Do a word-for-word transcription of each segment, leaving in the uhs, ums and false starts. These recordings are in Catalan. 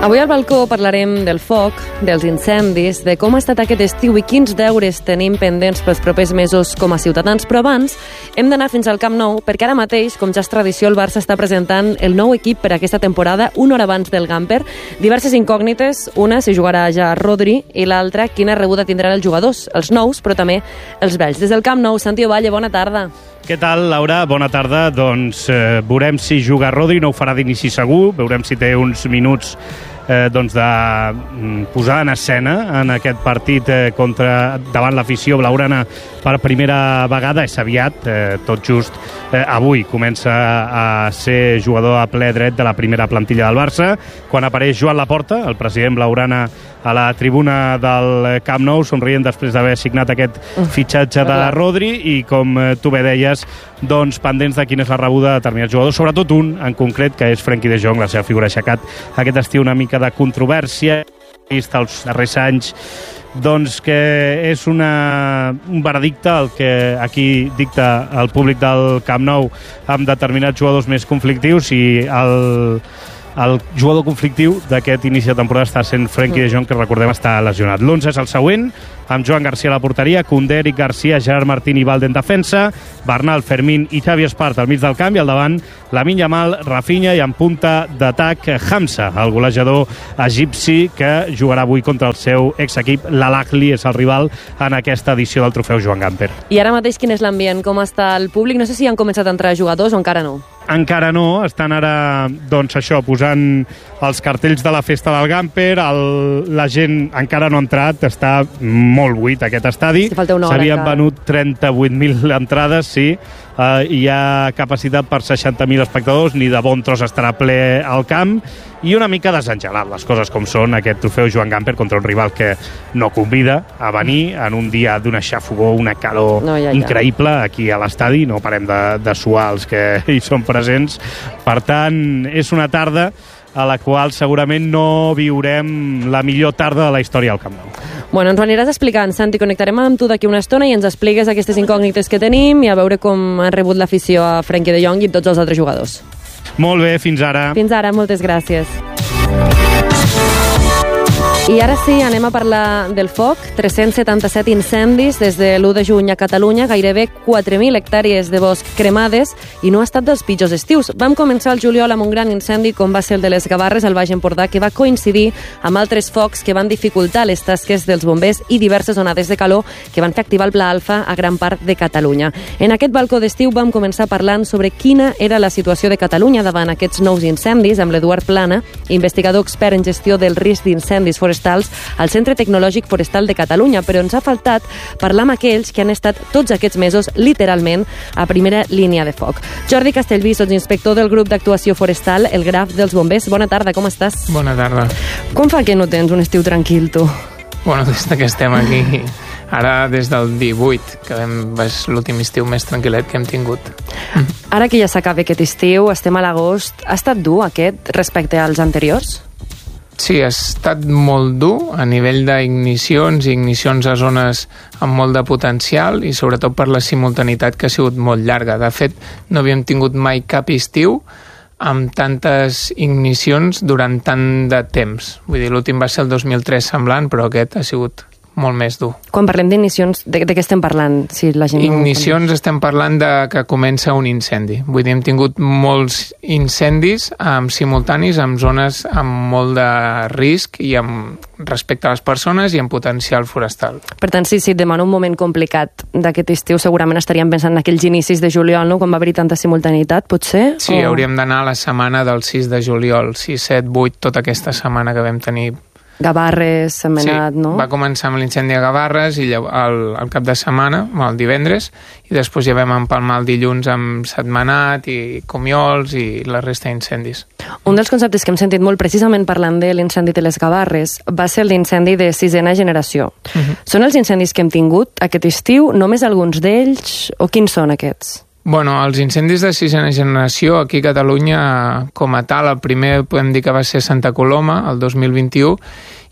Avui al balcó parlarem del foc, dels incendis, de com ha estat aquest estiu i quins deures tenim pendents pels propers mesos com a ciutadans, però abans hem d'anar fins al Camp Nou perquè ara mateix, com ja és tradició, el Barça està presentant el nou equip per aquesta temporada una hora abans del Gamper. Diverses incògnites, una si jugarà ja Rodri i l'altra quina rebuda tindran els jugadors, els nous, però també els vells. Des del Camp Nou, Santi Ovalle, bona tarda. Què tal, Laura? Bona tarda. Doncs eh, veurem si juga Rodri, no ho farà d'inici segur, veurem si té uns minuts eh, doncs de posar en escena en aquest partit eh, contra davant l'afició blaugrana per primera vegada. És aviat, eh, tot just eh, avui comença a ser jugador a ple dret de la primera plantilla del Barça. Quan apareix Joan Laporta, el president blaugrana, a la tribuna del Camp Nou, somrient després d'haver signat aquest fitxatge de Rodri, i com tu bé deies, doncs pendents de quina és la rebuda de determinats jugadors, sobretot un en concret, que és Frenkie de Jong. La seva figura ha aixecat aquest estiu una mica de controvèrsia, vist els darrers anys, doncs que és una, un veredicte el que aquí dicta el públic del Camp Nou amb determinats jugadors més conflictius, i el El jugador conflictiu d'aquest inici de temporada està sent Frenkie de Jong, que recordem està lesionat. L'onze és el següent, amb Joan Garcia a la porteria, Koundé, Eric Garcia, Gerard Martín i Valde en defensa, Bernal, Fermín i Xavi Espart al mig del camp, i al davant Lamine Yamal, Rafinha, i en punta d'atac Hamza, el golejador egipci que jugarà avui contra el seu exequip. L'Al-Ahly és el rival en aquesta edició del trofeu Joan Gamper. I ara mateix quin és l'ambient? Com està el públic? No sé si han començat a entrar jugadors o encara no. Encara no, estan ara, doncs això, posant els cartells de la festa del Gamper. El, la gent encara no ha entrat, està molt buit aquest estadi. S'havien venut trenta-vuit mil entrades, sí, uh, i hi ha capacitat per seixanta mil espectadors, ni de bon tros estarà ple al camp, i una mica desengelat, les coses com són, aquest trofeu Joan Gamper contra un rival que no convida a venir en un dia d'una xafogó, una calor no, ja, ja. increïble aquí a l'estadi. No parem de, de suar els que hi són presents. Per tant, és una tarda a la qual segurament no viurem la millor tarda de la història al Camp Nou. Bueno, ens ho aniràs explicant, Santi. Connectarem amb tu d'aquí una estona i ens expliques aquestes incògnites que tenim i a veure com ha rebut l'afició a Frenkie de Jong i tots els altres jugadors. Molt bé, fins ara. Fins ara, moltes gràcies. I ara sí, anem a parlar del foc. tres-cents setanta-set incendis des de l'u de juny a Catalunya, gairebé quatre mil hectàrees de bosc cremades, i no ha estat dels pitjors estius. Vam començar el juliol amb un gran incendi com va ser el de les Gavarres al Baix Empordà, que va coincidir amb altres focs que van dificultar les tasques dels bombers i diverses onades de calor que van fer activar el Pla Alfa a gran part de Catalunya. En aquest balcó d'estiu vam començar parlant sobre quina era la situació de Catalunya davant aquests nous incendis amb l'Eduard Plana, investigador expert en gestió del risc d'incendis forestals al Centre Tecnològic Forestal de Catalunya, però ens ha faltat parlar amb aquells que han estat tots aquests mesos literalment a primera línia de foc. Jordi Castellví, sotsinspector del grup d'actuació forestal, el Graf dels Bombers. Bona tarda, com estàs? Bona tarda. Com fa que no tens un estiu tranquil, tu? Bueno, des que estem aquí, ara des del divuit, que vam, és l'últim estiu més tranquil·let que hem tingut. Ara que ja s'acaba aquest estiu, estem a l'agost, ha estat dur aquest respecte als anteriors? Sí, ha estat molt dur a nivell d'ignicions, ignicions a zones amb molt de potencial i sobretot per la simultaneïtat que ha sigut molt llarga. De fet, no havíem tingut mai cap estiu amb tantes ignicions durant tant de temps. Vull dir, l'últim va ser el dos mil tres semblant, però aquest ha sigut molt més dur. Quan parlem d'ignicions, de, de què estem parlant? Si la gent ignicions no... estem parlant de que comença un incendi. Vull dir, hem tingut molts incendis um, simultanis en zones amb molt de risc i amb respecte a les persones i amb potencial forestal. Per tant, si, si et demano un moment complicat d'aquest estiu, segurament estaríem pensant en aquells inicis de juliol, no? Quan va haver tanta simultaneïtat, potser? Sí, o... hauríem d'anar a la setmana del sis de juliol, sis, set, vuit, tota aquesta setmana que vam tenir. Gavarres, Setmanat, sí, no? Va començar amb l'incendi a Gavarres i el, el cap de setmana, el divendres, i després ja vam empalmar el dilluns amb Setmanat i Comiols i la resta d'incendis. Un dels conceptes que hem sentit molt precisament parlant de l'incendi de les Gavarres va ser l'incendi de sisena generació. Uh-huh. Són els incendis que hem tingut aquest estiu, només alguns d'ells, o quins són aquests? Bueno, els incendis de sisena generació aquí a Catalunya, com a tal, el primer podem dir que va ser Santa Coloma, el dos mil vint-i-u,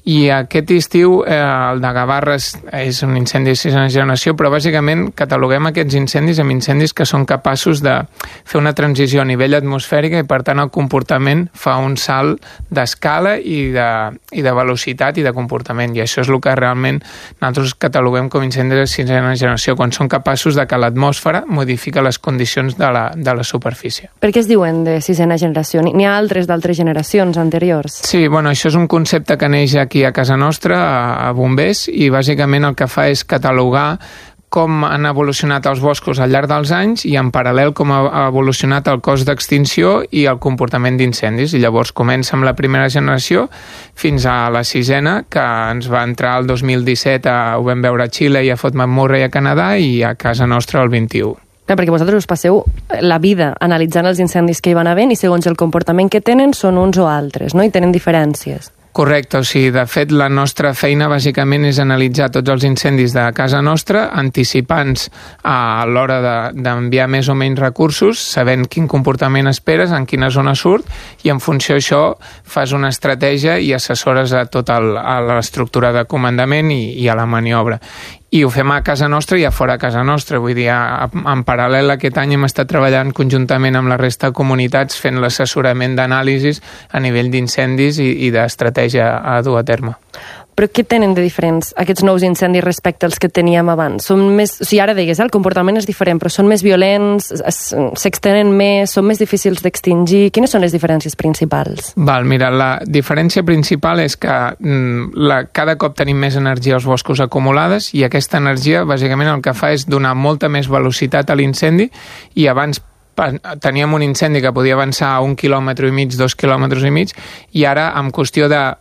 I aquest estiu eh, el de Gavarres és un incendi de sisena generació, però bàsicament cataloguem aquests incendis amb incendis que són capaços de fer una transició a nivell atmosfèrica i per tant el comportament fa un salt d'escala i de, i de velocitat i de comportament, i això és el que realment nosaltres cataloguem com incendis de sisena generació, quan són capaços de que l'atmosfera modifica les condicions de la, de la superfície. Per què es diuen de sisena generació? N'hi ha altres d'altres generacions anteriors? Sí, bueno, això és un concepte que neix aquí a casa nostra, a, a Bombers, i bàsicament el que fa és catalogar com han evolucionat els boscos al llarg dels anys i en paral·lel com ha evolucionat el cost d'extinció i el comportament d'incendis. I llavors comença amb la primera generació fins a la sisena, que ens va entrar el dos mil disset, a, ho vam veure a Xile i a Fort McMurray a Canadà, i a casa nostra el vint-i-u. Perquè vosaltres us passeu la vida analitzant els incendis que hi van havent i segons el comportament que tenen són uns o altres, no? I tenen diferències. Correcte, o sigui, de fet la nostra feina bàsicament és analitzar tots els incendis de casa nostra, anticipant-nos a l'hora d'enviar de, més o menys recursos, sabent quin comportament esperes, en quina zona surt, i en funció d'això fas una estratègia i assessores a tota l'estructura de comandament i, i a la maniobra. I ho fem a casa nostra i a fora a casa nostra. Vull dir, en paral·lel aquest any hem estat treballant conjuntament amb la resta de comunitats fent l'assessorament d'anàlisis a nivell d'incendis i, i d'estratègia a dur a terme. Però què tenen de diferents aquests nous incendis respecte als que teníem abans? Són més, o sigui, ara digues, eh, el comportament és diferent, però són més violents, s'extenen més, són més difícils d'extingir. Quines són les diferències principals? Val, mira, la diferència principal és que mm, la, cada cop tenim més energia als boscos acumulades i aquesta energia bàsicament el que fa és donar molta més velocitat a l'incendi, i abans teníem un incendi que podia avançar a un quilòmetre i mig, dos quilòmetres i mig, i ara en qüestió de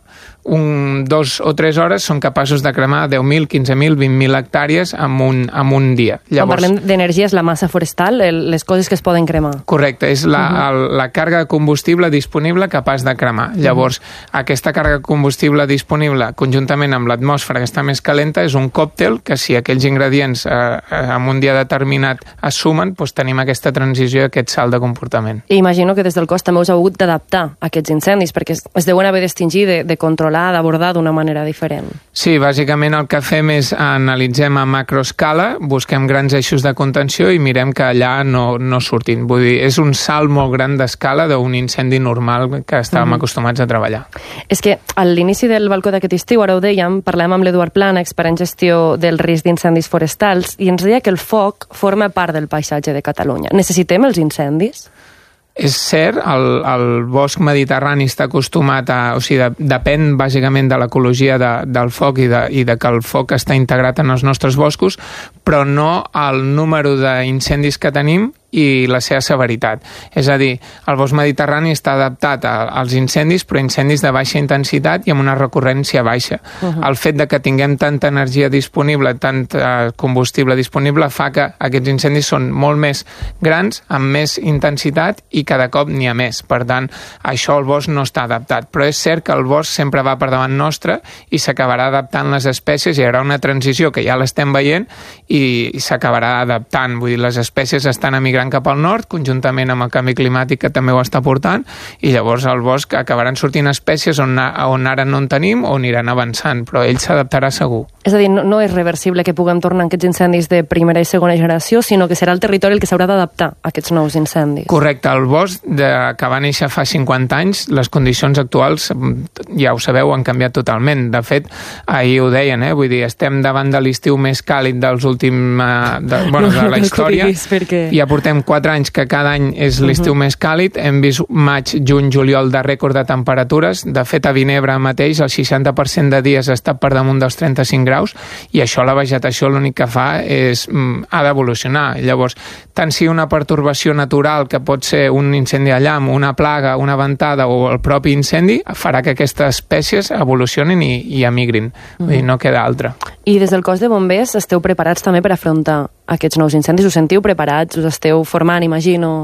un, dos o tres hores són capaços de cremar deu mil, quinze mil, vint mil hectàrees en un, en un dia. Llavors, quan parlem d'energia és la massa forestal, el, les coses que es poden cremar. Correcte, és la, uh-huh. el, la càrrega de combustible disponible capaç de cremar. Llavors, uh-huh. aquesta càrrega de combustible disponible conjuntament amb l'atmosfera que està més calenta és un còctel que si aquells ingredients eh, en un dia determinat es sumen, doncs tenim aquesta transició, aquest salt de comportament. I imagino que des del cos també us heu hagut d'adaptar a aquests incendis perquè es, es deuen haver d'extingir, de, de controlar, d'abordar d'una manera diferent. Sí, bàsicament el que fem és analitzem a macroescala, busquem grans eixos de contenció i mirem que allà no, no surtin. Vull dir, és un salt molt gran d'escala d'un incendi normal que estàvem mm-hmm. acostumats a treballar. És que a l'inici del balcó d'aquest estiu, ara ho dèiem, parlem amb l'Eduard Plana, expert en gestió del risc d'incendis forestals, i ens deia que el foc forma part del paisatge de Catalunya. Necessitem els incendis? És cert, el, el bosc mediterrani està acostumat a... O sigui, de, depèn bàsicament de l'ecologia de, del foc i de, i de que el foc està integrat en els nostres boscos, però no el número d'incendis que tenim i la seva severitat. És a dir, el bosc mediterrani està adaptat a, als incendis, però incendis de baixa intensitat i amb una recurrència baixa. Uh-huh. El fet de que tinguem tanta energia disponible, tant uh, combustible disponible, fa que aquests incendis són molt més grans, amb més intensitat i cada cop n'hi ha més. Per tant, això el bosc no està adaptat. Però és cert que el bosc sempre va per davant nostre i s'acabarà adaptant les espècies, hi haurà una transició que ja l'estem veient i, i s'acabarà adaptant. Vull dir, les espècies estan emigrant cap al nord, conjuntament amb el canvi climàtic que també ho està portant, i llavors al bosc acabaran sortint espècies on, on ara no en tenim o aniran avançant, però ell s'adaptarà segur. És a dir, no, no és reversible que puguem tornar aquests incendis de primera i segona generació, sinó que serà el territori el que s'haurà d'adaptar a aquests nous incendis. Correcte, el bosc de, que va néixer fa cinquanta anys, les condicions actuals, ja ho sabeu, han canviat totalment. De fet, ahir ho deien, eh? Vull dir, estem davant de l'estiu més càlid dels últims, eh, de, bueno, no, de la història. Diguis, perquè... Ja portem quatre anys que cada any és l'estiu uh-huh. més càlid. Hem vist maig, juny, juliol de rècord de temperatures. De fet, a Vinebre mateix el seixanta per cent de dies està per damunt dels trenta-cinc graus i això la vegetació l'únic que fa és mm, ha d'evolucionar. Llavors, tant si una pertorbació natural que pot ser un incendi a llamp, una plaga, una ventada o el propi incendi farà que aquestes espècies evolucionin i, i emigrin. Uh-huh. Vull dir, no queda altra. I des del cos de bombers esteu preparats també per afrontar aquests nous incendis? Us sentiu preparats? Us esteu formant, imagino?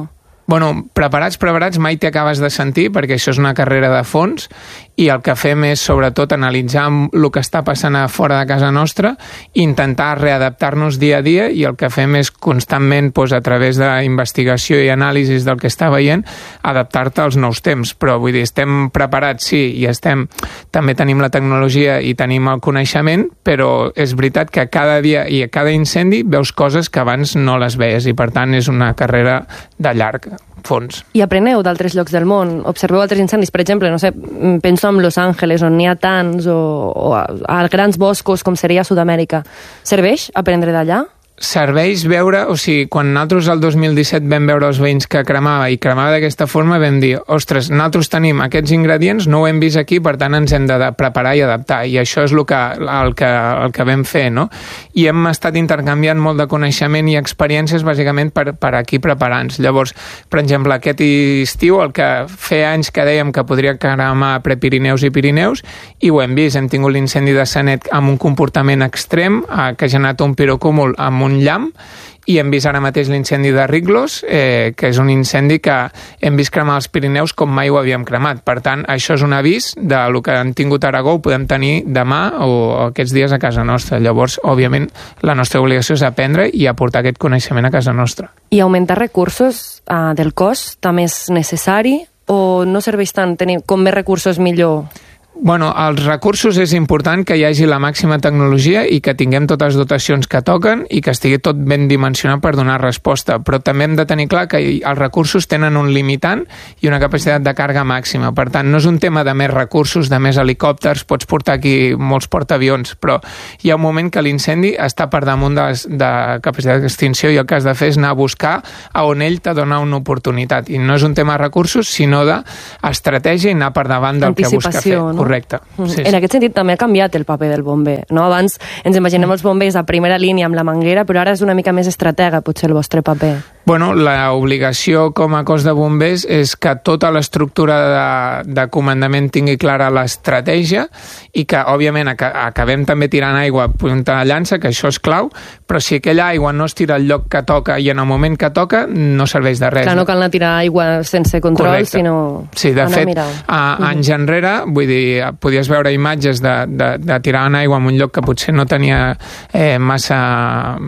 Bueno, preparats, preparats, mai t'hi acabes de sentir, perquè això és una carrera de fons, i el que fem és, sobretot, analitzar el que està passant a fora de casa nostra, intentar readaptar-nos dia a dia, i el que fem és constantment, doncs, a través d'investigació i anàlisis del que està veient, adaptar-te als nous temps. Però, vull dir, estem preparats, sí, i estem, també tenim la tecnologia i tenim el coneixement, però és veritat que cada dia i a cada incendi veus coses que abans no les veies, i per tant és una carrera de llarg fons. I apreneu d'altres llocs del món? Observeu altres incendis? Per exemple, no sé, penso en Los Angeles, on n'hi ha tants, o, o a, a grans boscos, com seria Sud-amèrica. Serveix aprendre d'allà? Serveix veure, o sigui, quan nosaltres el dos mil disset vam veure els veïns que cremava i cremava d'aquesta forma, vam dir, ostres, nosaltres tenim aquests ingredients, no ho hem vist aquí, per tant ens hem de preparar i adaptar, i això és el que, el que, el que vam fer, no? I hem estat intercanviant molt de coneixement i experiències, bàsicament, per, per aquí preparant-nos. Llavors, per exemple, aquest estiu, el que feia anys que dèiem que podria cremar Prepirineus i Pirineus, i ho hem vist, hem tingut l'incendi de Sanet amb un comportament extrem, eh, que ha generat un pirocúmul amb un llamp, i hem vist ara mateix l'incendi de Riglos, eh, que és un incendi que hem vist cremar els Pirineus com mai ho havíem cremat. Per tant, això és un avís de lo que han tingut a Aragó, ho podem tenir demà o aquests dies a casa nostra. Llavors, òbviament, la nostra obligació és aprendre i aportar aquest coneixement a casa nostra. I augmentar recursos eh, del cos també és necessari, o no serveix tant tenir com més recursos millor? Bueno, els recursos és important que hi hagi la màxima tecnologia i que tinguem totes les dotacions que toquen i que estigui tot ben dimensionat per donar resposta, però també hem de tenir clar que els recursos tenen un limitant i una capacitat de càrrega màxima. Per tant, no és un tema de més recursos, de més helicòpters, pots portar aquí molts portaavions, però hi ha un moment que l'incendi està per damunt de, de capacitat d'extinció, i el que has de fer és anar a buscar a on ell te dona una oportunitat. I no és un tema de recursos, sinó d'estratègia i anar per davant del que busca fer. No? Correcte. Sí, en aquest sentit també ha canviat el paper del bomber, no? Abans ens imaginem els bombers a primera línia amb la manguera, però ara és una mica més estratega, potser, el vostre paper. Bueno, l'obligació com a cos de bombers és que tota l'estructura de, de comandament tingui clara l'estratègia i que, òbviament, ac acabem també tirant aigua a punta de llança, que això és clau, però si aquella aigua no es tira al lloc que toca i en el moment que toca, no serveix de res. Clar, no cal anar a tirar aigua sense control, correcte, sinó sí, de fet, a, a, anys enrere, vull dir, podies veure imatges de, de, de tirar en aigua en un lloc que potser no tenia eh, massa,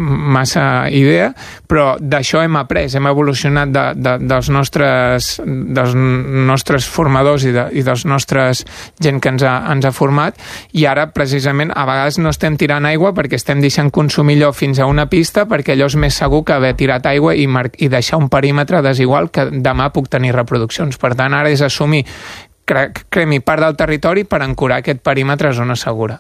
massa idea, però d'això hem après, hem evolucionat de, de, dels, nostres, dels nostres formadors i, de, i dels nostres gent que ens ha, ens ha format, i ara precisament a vegades no estem tirant aigua perquè estem deixant consumir allò fins a una pista, perquè allò és més segur que haver tirat aigua i, i deixar un perímetre desigual que demà puc tenir reproduccions. Per tant, ara és assumir cremi part del territori per ancorar aquest perímetre a zona segura.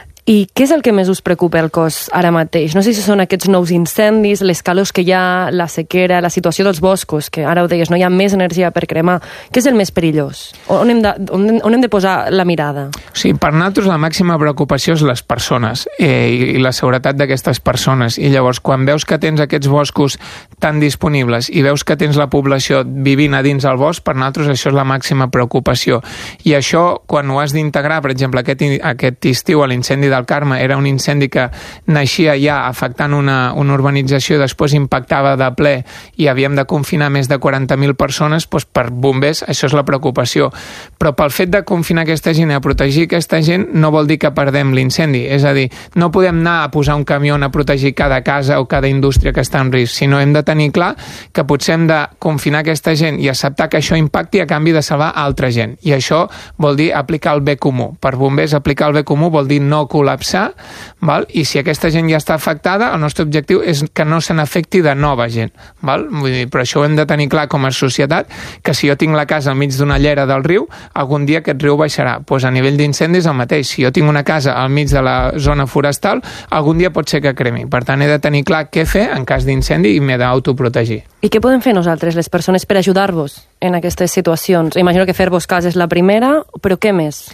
I què és el que més us preocupa al cos ara mateix? No sé si són aquests nous incendis, les calors que hi ha, la sequera, la situació dels boscos, que ara ho deies, no hi ha més energia per cremar. Què és el més perillós? On hem de, on, on hem de posar la mirada? Sí, per nosaltres la màxima preocupació és les persones eh, i la seguretat d'aquestes persones. I llavors, quan veus que tens aquests boscos tan disponibles i veus que tens la població vivint a dins del bosc, per nosaltres això és la màxima preocupació. I això, quan ho has d'integrar, per exemple, aquest, aquest estiu a l'incendi del Carme era un incendi que naixia ja afectant una, una urbanització, després impactava de ple i havíem de confinar més de quaranta mil persones, doncs per bombers això és la preocupació. Però pel fet de confinar aquesta gent i a protegir aquesta gent no vol dir que perdem l'incendi. És a dir, no podem anar a posar un camió a protegir cada casa o cada indústria que està en risc, sinó hem de tenir clar que potser hem de confinar aquesta gent i acceptar que això impacti a canvi de salvar altra gent. I això vol dir aplicar el bé comú. Per bombers, aplicar el bé comú vol dir no col·lapsar, val? I si aquesta gent ja està afectada, el nostre objectiu és que no se n'afecti de nova gent. Val? Vull dir, però això ho hem de tenir clar com a societat, que si jo tinc la casa al mig d'una llera del riu, algun dia aquest riu baixarà. Pues a nivell d'incendis el mateix. Si jo tinc una casa al mig de la zona forestal, algun dia pot ser que cremi. Per tant, he de tenir clar què fer en cas d'incendi i m'he d'autoprotegir. I què podem fer nosaltres, les persones, per ajudar-vos en aquestes situacions? Imagino que fer-vos cas és la primera, però què més?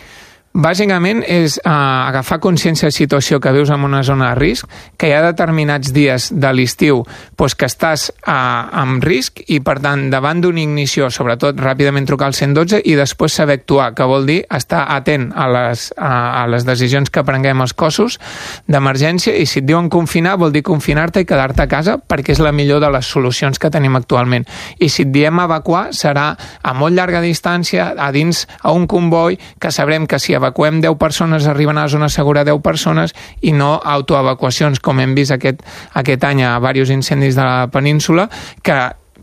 Bàsicament és uh, agafar consciència de la situació que vius en una zona de risc, que hi ha determinats dies de l'estiu pues, que estàs uh, amb risc i, per tant, davant d'una ignició, sobretot ràpidament trucar al cent dotze i després saber actuar, que vol dir estar atent a les, a, a les decisions que prenguem els cossos d'emergència, i si et diuen confinar vol dir confinar-te i quedar-te a casa perquè és la millor de les solucions que tenim actualment. I si et diem evacuar serà a molt llarga distància, a dins a un comboi, que sabrem que si evacuem deu persones, arriben a la zona segura deu persones i no autoevacuacions, com hem vist aquest, aquest any a diversos incendis de la península, que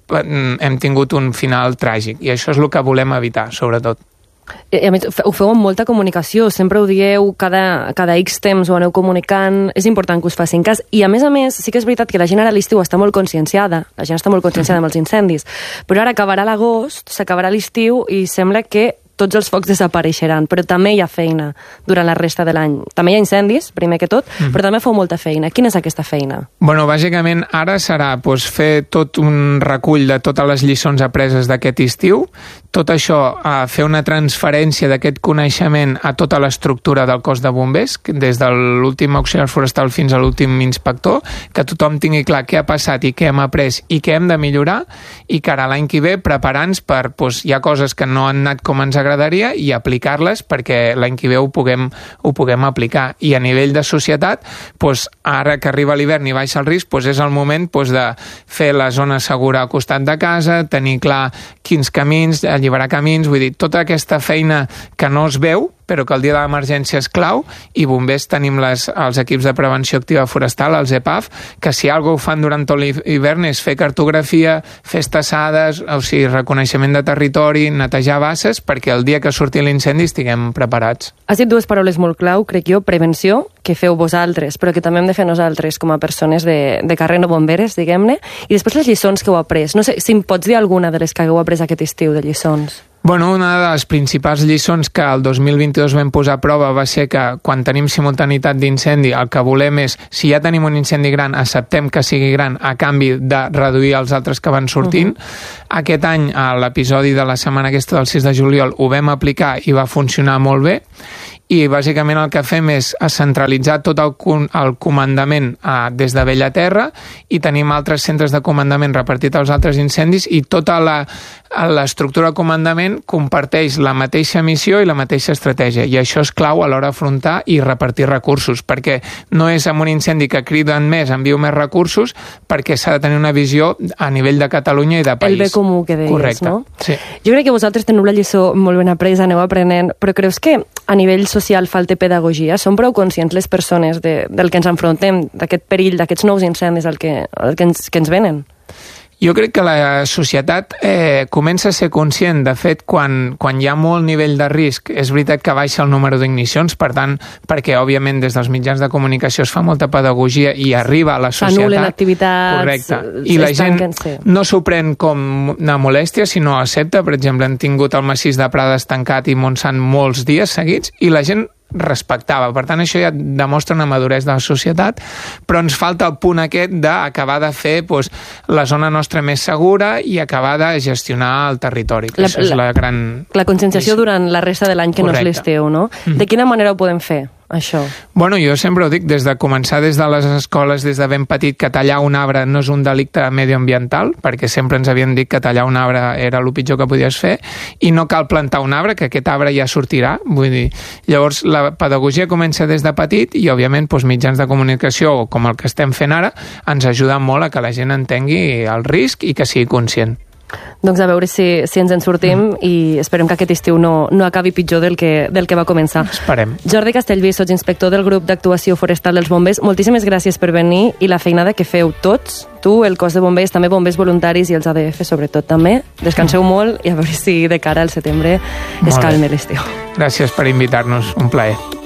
hem tingut un final tràgic. I això és el que volem evitar, sobretot. I a més, ho feu amb molta comunicació, sempre ho dieu, cada, cada X temps ho aneu comunicant, és important que us facin cas, i a més a més sí que és veritat que la gent ara a l'estiu està molt conscienciada, la gent està molt conscienciada amb els incendis, però ara acabarà l'agost, s'acabarà l'estiu i sembla que tots els focs desapareixeran, però també hi ha feina durant la resta de l'any. També hi ha incendis, primer que tot, mm. però també feu molta feina. Quina és aquesta feina? Bueno, bàsicament ara serà pues, fer tot un recull de totes les lliçons apreses d'aquest estiu, tot això, a fer una transferència d'aquest coneixement a tota l'estructura del cos de bombers, des de l'últim auxiliar forestal fins a l'últim inspector, que tothom tingui clar què ha passat i què hem après i què hem de millorar, i que ara l'any que ve preparant-nos per, pues, hi ha coses que no han anat com ens agradaria i aplicar-les perquè l'any que ve ho puguem, ho puguem aplicar. I a nivell de societat, pues, ara que arriba l'hivern i baixa el risc, pues, és el moment pues, de fer la zona segura al costat de casa, tenir clar quins camins, alliberar camins, vull dir, tota aquesta feina que no es veu, però que el dia de l'emergència és clau, i bombers tenim les, els equips de prevenció activa forestal, els E P A F, que si alguna cosa ho fan durant tot l'hivern és fer cartografia, fer estassades, o sigui, reconeixement de territori, netejar basses, perquè el dia que surti l'incendi estiguem preparats. Has dit dues paraules molt clau, crec jo, prevenció, que feu vosaltres, però que també hem de fer nosaltres com a persones de, de carrer no bomberes, diguem-ne, i després les lliçons que heu après. No sé si em pots dir alguna de les que hagueu après aquest estiu de lliçons. Bueno, una de les principals lliçons que el dos mil vint-i-dos vam posar a prova va ser que quan tenim simultanitat d'incendi el que volem és, si ja tenim un incendi gran, acceptem que sigui gran a canvi de reduir els altres que van sortint. Uh-huh. Aquest any, a l'episodi de la setmana aquesta del sis de juliol, ho vam aplicar i va funcionar molt bé. I bàsicament el que fem és centralitzar tot el, el comandament eh, des de Bellaterra, i tenim altres centres de comandament repartit als altres incendis, i tota la, l'estructura de comandament comparteix la mateixa missió i la mateixa estratègia, i això és clau a l'hora d'afrontar i repartir recursos, perquè no és amb un incendi que criden més, envio més recursos, perquè s'ha de tenir una visió a nivell de Catalunya i de país. El bé comú que deies, correcte, no? Sí. Jo crec que vosaltres teniu la lliçó molt ben apresa, aneu aprenent, però creus que a nivell social falta pedagogia? Són prou conscients les persones de, del que ens enfrontem, d'aquest perill, d'aquests nous incendis al que, al que, ens, que ens venen? Jo crec que la societat eh, comença a ser conscient. De fet, quan, quan hi ha molt nivell de risc, és veritat que baixa el número d'ignicions, per tant, perquè, òbviament, des dels mitjans de comunicació es fa molta pedagogia i arriba a la societat. S'anulen activitats. Correcte. I la gent no s'ho pren com una molèstia, sinó accepta. Per exemple, han tingut el massís de Prades tancat i Montsant molts dies seguits, i la gent respectava. Per tant, això ja demostra una maduresa de la societat, però ens falta el punt aquest d'acabar de fer doncs, la zona nostra més segura i acabar de gestionar el territori, que la, això és la gran... La conscienciació durant la resta de l'any que correcte. No és l'estiu, no? Mm-hmm. De quina manera ho podem fer, això? Bueno, jo sempre ho dic, des de començar des de les escoles, des de ben petit, que tallar un arbre no és un delicte medioambiental, perquè sempre ens havien dit que tallar un arbre era el pitjor que podies fer, i no cal plantar un arbre, que aquest arbre ja sortirà. Vull dir, llavors la pedagogia comença des de petit i, òbviament, doncs, mitjans de comunicació, com el que estem fent ara, ens ajuden molt a que la gent entengui el risc i que sigui conscient. Doncs a veure si, si ens en sortim mm. i esperem que aquest estiu no, no acabi pitjor del que, del que va començar. Esperem. Jordi Castellví, sotsinspector del grup d'actuació forestal dels bombers, moltíssimes gràcies per venir i la feinada que feu tots, tu, el cos de bombers, també bombers voluntaris i els A D F sobretot també. Descanseu mm. molt i a veure si de cara al setembre es calma l'estiu. Gràcies per invitar-nos, un plaer.